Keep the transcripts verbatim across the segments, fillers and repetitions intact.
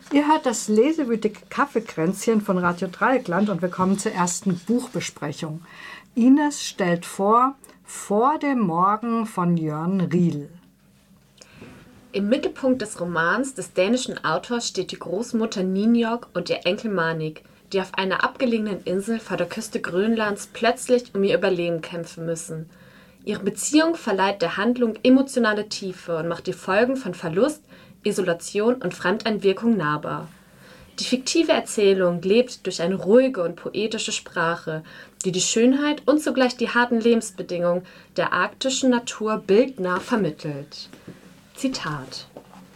Ihr hört das lesewütige Kaffeekränzchen von Radio Dreieckland und wir kommen zur ersten Buchbesprechung. Ines stellt vor Vor dem Morgen von Jørn Riel. Im Mittelpunkt des Romans des dänischen Autors steht die Großmutter Ninjok und ihr Enkel Manik, die auf einer abgelegenen Insel vor der Küste Grönlands plötzlich um ihr Überleben kämpfen müssen. Ihre Beziehung verleiht der Handlung emotionale Tiefe und macht die Folgen von Verlust, Isolation und Fremdeinwirkung nahbar. Die fiktive Erzählung lebt durch eine ruhige und poetische Sprache, die die Schönheit und zugleich die harten Lebensbedingungen der arktischen Natur bildnah vermittelt. Zitat: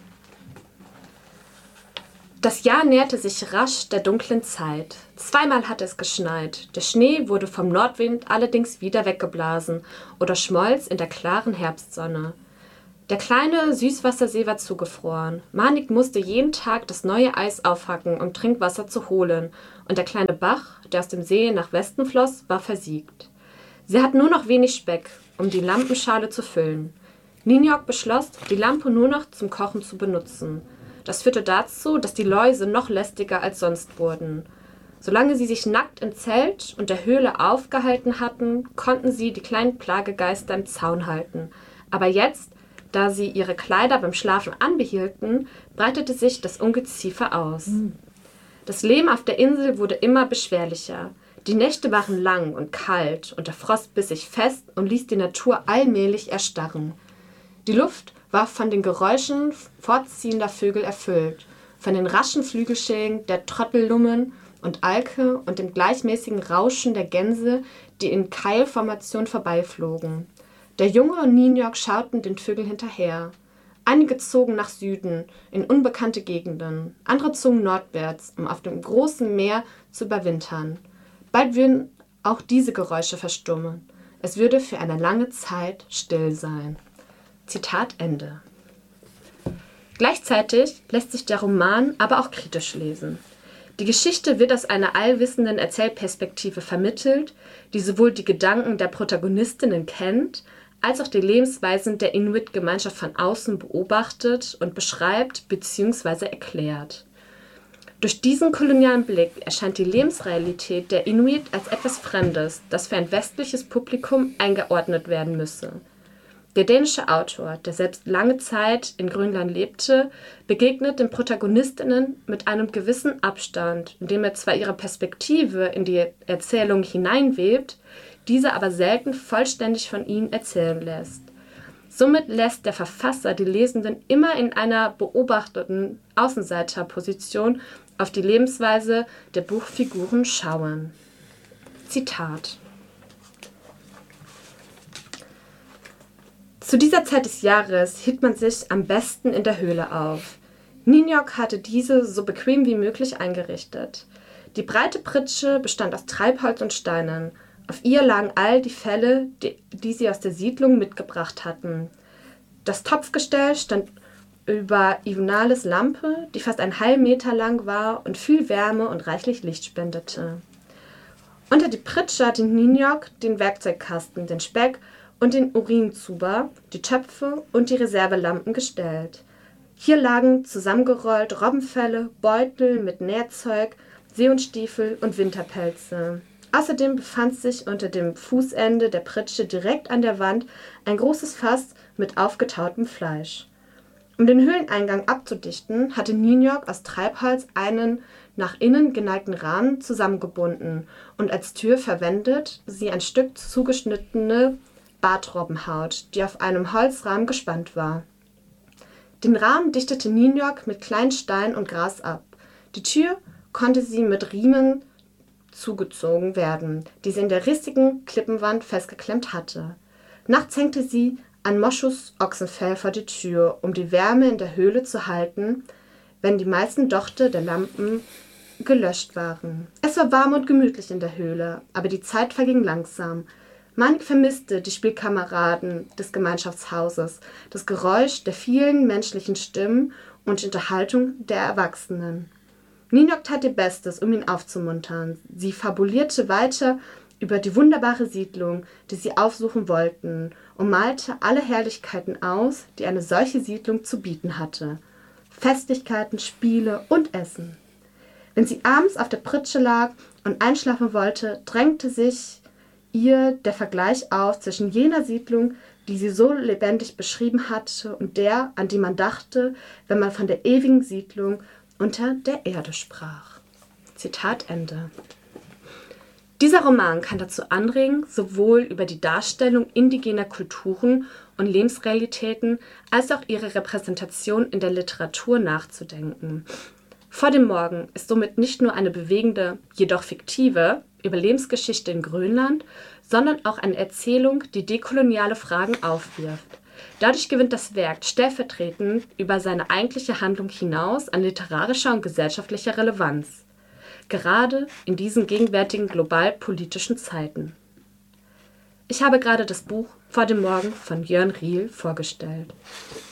Das Jahr näherte sich rasch der dunklen Zeit. Zweimal hatte es geschneit. Der Schnee wurde vom Nordwind allerdings wieder weggeblasen oder schmolz in der klaren Herbstsonne. Der kleine Süßwassersee war zugefroren. Manik musste jeden Tag das neue Eis aufhacken, um Trinkwasser zu holen, und der kleine Bach, der aus dem See nach Westen floss, war versiegt. Sie hat nur noch wenig Speck, um die Lampenschale zu füllen. Ninjok beschloss, die Lampe nur noch zum Kochen zu benutzen. Das führte dazu, dass die Läuse noch lästiger als sonst wurden. Solange sie sich nackt im Zelt und der Höhle aufgehalten hatten, konnten sie die kleinen Plagegeister im Zaun halten. Aber jetzt, da sie ihre Kleider beim Schlafen anbehielten, breitete sich das Ungeziefer aus. Das Leben auf der Insel wurde immer beschwerlicher. Die Nächte waren lang und kalt und der Frost biss sich fest und ließ die Natur allmählich erstarren. Die Luft war von den Geräuschen fortziehender Vögel erfüllt, von den raschen Flügelschlägen der Trottellummen und Alke und dem gleichmäßigen Rauschen der Gänse, die in Keilformation vorbeiflogen. Der Junge und Ninjok schauten den Vögeln hinterher. Einige zogen nach Süden, in unbekannte Gegenden, andere zogen nordwärts, um auf dem großen Meer zu überwintern. Bald würden auch diese Geräusche verstummen. Es würde für eine lange Zeit still sein. Zitat Ende. Gleichzeitig lässt sich der Roman aber auch kritisch lesen. Die Geschichte wird aus einer allwissenden Erzählperspektive vermittelt, die sowohl die Gedanken der Protagonistinnen kennt, als auch die Lebensweisen der Inuit-Gemeinschaft von außen beobachtet und beschreibt bzw. erklärt. Durch diesen kolonialen Blick erscheint die Lebensrealität der Inuit als etwas Fremdes, das für ein westliches Publikum eingeordnet werden müsse. Der dänische Autor, der selbst lange Zeit in Grönland lebte, begegnet den Protagonistinnen mit einem gewissen Abstand, indem er zwar ihre Perspektive in die Erzählung hineinwebt, diese aber selten vollständig von ihnen erzählen lässt. Somit lässt der Verfasser die Lesenden immer in einer beobachteten Außenseiterposition auf die Lebensweise der Buchfiguren schauen. Zitat: Zu dieser Zeit des Jahres hielt man sich am besten in der Höhle auf. Ninjok hatte diese so bequem wie möglich eingerichtet. Die breite Pritsche bestand aus Treibholz und Steinen. Auf ihr lagen all die Felle, die, die sie aus der Siedlung mitgebracht hatten. Das Topfgestell stand über Ivonales Lampe, die fast einen halben Meter lang war und viel Wärme und reichlich Licht spendete. Unter die Pritsche hatte Ninjok den Werkzeugkasten, den Speck und den Urinzuber, die Töpfe und die Reservelampen gestellt. Hier lagen zusammengerollt Robbenfelle, Beutel mit Nährzeug, Seehundstiefel und Winterpelze. Außerdem befand sich unter dem Fußende der Pritsche direkt an der Wand ein großes Fass mit aufgetautem Fleisch. Um den Höhleneingang abzudichten, hatte Ninjok aus Treibholz einen nach innen geneigten Rahmen zusammengebunden und als Tür verwendet sie ein Stück zugeschnittene Bartrobbenhaut, die auf einem Holzrahmen gespannt war. Den Rahmen dichtete Ninjok mit kleinen Steinen und Gras ab. Die Tür konnte sie mit Riemen zugezogen werden, die sie in der rissigen Klippenwand festgeklemmt hatte. Nachts hängte sie ein Moschus Ochsenfell vor die Tür, um die Wärme in der Höhle zu halten, wenn die meisten Dochte der Lampen gelöscht waren. Es war warm und gemütlich in der Höhle, aber die Zeit verging langsam. Manik vermisste die Spielkameraden des Gemeinschaftshauses, das Geräusch der vielen menschlichen Stimmen und die Unterhaltung der Erwachsenen. Ninjok tat ihr Bestes, um ihn aufzumuntern. Sie fabulierte weiter über die wunderbare Siedlung, die sie aufsuchen wollten, und malte alle Herrlichkeiten aus, die eine solche Siedlung zu bieten hatte. Festlichkeiten, Spiele und Essen. Wenn sie abends auf der Pritsche lag und einschlafen wollte, drängte sich ihr der Vergleich auf zwischen jener Siedlung, die sie so lebendig beschrieben hatte, und der, an die man dachte, wenn man von der ewigen Siedlung unter der Erde sprach. Zitat Ende. Dieser Roman kann dazu anregen, sowohl über die Darstellung indigener Kulturen und Lebensrealitäten als auch ihre Repräsentation in der Literatur nachzudenken. Vor dem Morgen ist somit nicht nur eine bewegende, jedoch fiktive Überlebensgeschichte in Grönland, sondern auch eine Erzählung, die dekoloniale Fragen aufwirft. Dadurch gewinnt das Werk stellvertretend über seine eigentliche Handlung hinaus an literarischer und gesellschaftlicher Relevanz. Gerade in diesen gegenwärtigen global-politischen Zeiten. Ich habe gerade das Buch Vor dem Morgen von Jörn Riel vorgestellt.